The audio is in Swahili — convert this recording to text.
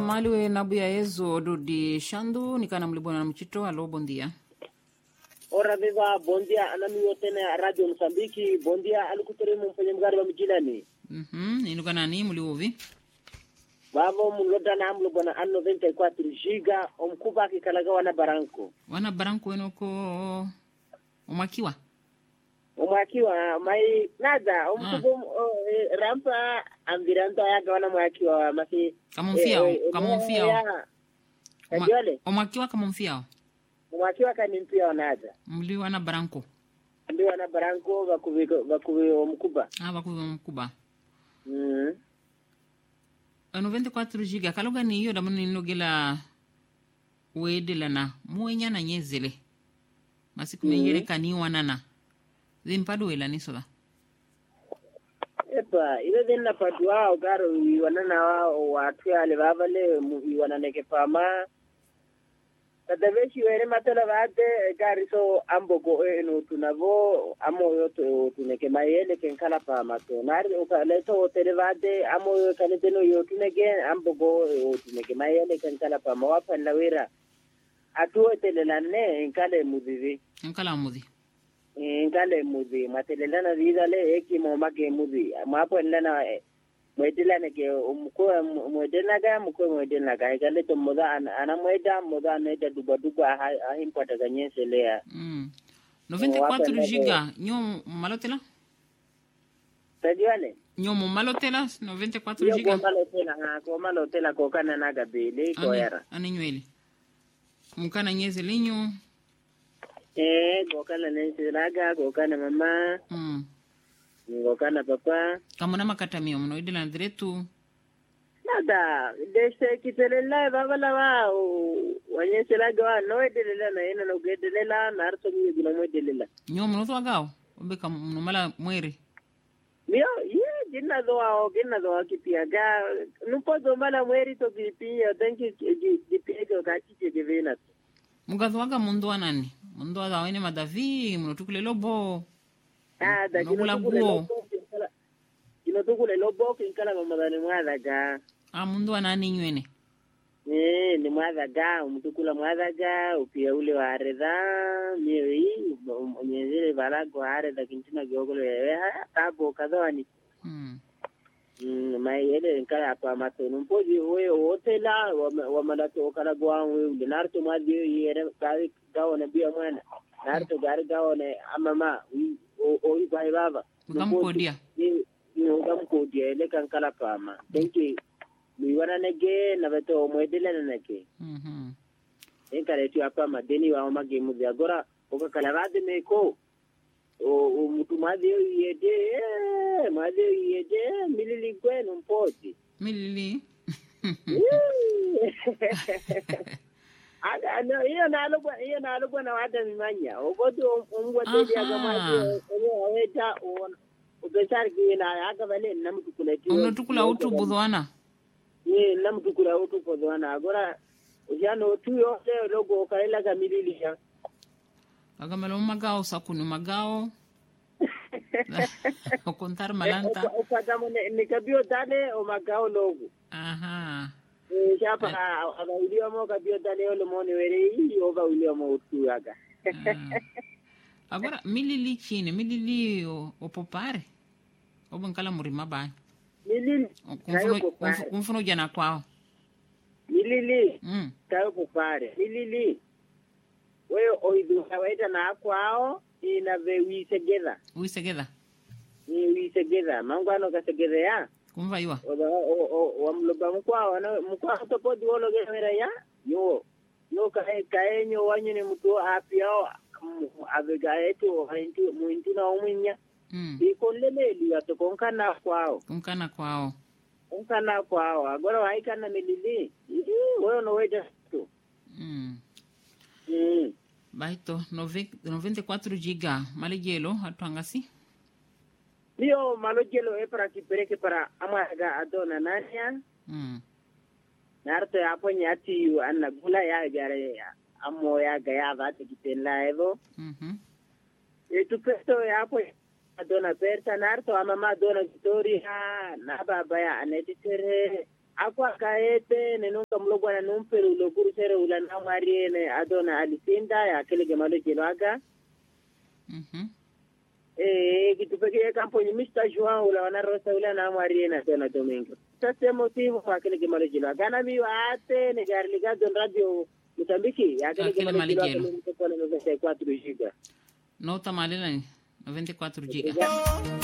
maliwe nabuya ezo dudi shandu nikana mlibona na mchito. Alo, bom dia. Ora viva, bom dia. Anamiyo tena Radio Msambiki. Bom dia, alikuteremu mpenye mgari wa mjilani. Inuka nani muliuvi? Babo muloda na amlo bona anno 24 giga omkuba kikalaga wana baranko. Wana baranko enoko umakiwa? Umakiwa mai nada omkubu rampa ambiranta yaga wana mwakiwa maki kama mfiao umakiwa kama mfiao umakiwa kanimpia nada mli wana baranko ndi wana baranko bakubi omkuba bakubi omkuba 94 giga kaloga ni hiyo damani nogela wedela na muenya na nyezele masiku mengere kaniwa nana zimpadu ela nisola epa ile dena padwa ogaro wanana wao watu yale babale wananeke pama kadaveshi were matala bade gari so ambogo eno tunavo amo yoto tuneke mayele kenkala pama to nari ukaleto tere bade amo yo kaneteno yo tuneke ambogo tuneke mayele kenkala pama wapa lawera atuo telelane enkale mudivi enkala mudi ngale mudi matelelana vidale eki momake mudi mapo nana modelana ke modelana ga gale to moda ana moda neda duba a impota ganyense lea 94 giga nyo malotela tadiale nyo malotela 94 giga ko malotela ko kana naga bele ko era aninywele mukana nyeze linyo gokana nensiraga gokana mama gokana papa kamona makata mio mno idela ndiretu nada dese kitelela babala wa wanyesiraga wa no edelela na ina no gedelela na arto mi gina mo edelela nyo mno to agao obeka mno mala mwere mio gina do kipiaga nupo mala mwere to kipia tanki kipia ga kike vena mugadwaga mundu anani mundu ada wene madavi munotukule lobo da kino tukule lobo kinkala mamadani mwadaga mundu anani nywene ni mwadaga umutukula mwadaga upia ule wa areda miewi nyezile balago areda kintina giogolo yewe tabo kadwani mai ele nkala hapa mato mpoji wewe hotela wa malato okala gwa wewe narto madi yere kai gaona bia mwana narto gari gaona amama o ibai baba ngamkodia ngamkodia ele kankala pama denki mi wana nege na beto moedela na nege enkale tu hapa madeni wa mage mudi agora okakala bade meko o mutu madi yede milili kwenu mpoti milili ada hiyo nalugwa na wada mimanya ogodo umgwateli aga madi weta ubesar kina aga bale namtukula ti unotukula utu budwana namtukula utu budwana agora ujano tuyo logo kaila ga milili ya aga malo magao sakunu magao o contar malanta o kadamo ne kabio dale o magao logo chapa aga ulio mo kabio dale o moni were o ga ulio mo tuaga agora milili chine milili o popare o bankala murima ba milili kumfuno jana kwao milili tayo popare milili wewe oidu hawaita na kwao ina ve wisegeda mangwano kasegeda ya kumva iwa o mloba mkwao to podi wolo gemera ya yo kaenyo wanyine mtu apiao avegaeto haintu muintu na umunya ikolele liya to konkana kwao agora waikana milili wewe no weja tu baito 94 giga malejelo atwangasi Io malojelo e para kipereke para amaga adona nanya narto hapo nyati anna gula ya gare amo ya gaya vate kitela evo e tu pesto hapo adona persa narto amama adona story na baba ya anetitere akwa kaete nenunga lo bwana numpero lo kurusere ula na mariene adona alisinda ya kile gemalo jelaga kitupeke campo ni Mr. João ula wana rosa ula na mariene adona domingo sasa motivo kwa kile gemalo jelaga na mi ate ne garliga don radio Mozambique ya kile gemalo jelaga ni kwa 94 giga nota malena 94 giga